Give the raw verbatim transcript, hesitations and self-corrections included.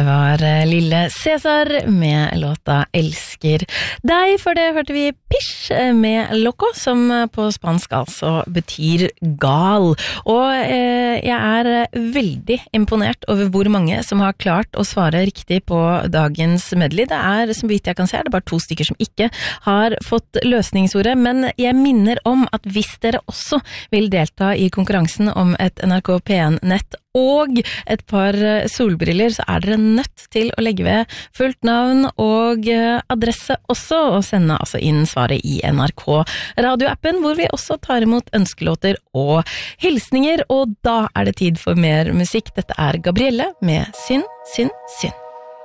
Det var Lille Cæsar med låta Elsker deg. For det hørte vi Pish med Loco, som på spansk altså betyr gal. Og eh, jeg er veldig imponert over hvor mange som har klart å svare riktig på dagens medley. Det er, som vidt jeg kan se, det er bare to stykker som ikke har fått løsningsordet. Men jeg minner om at hvis dere også vil delta i konkurransen om et N R K P en-nett og et par solbriller, så er dere nødt til å legge ved fullt navn og adresse også, og sende altså inn svaret i N R K radioappen, hvor vi også tar imot ønskelåter og hilsninger, og da er det tid for mer musikk. Dette er Gabrielle med Synd, synd, synd.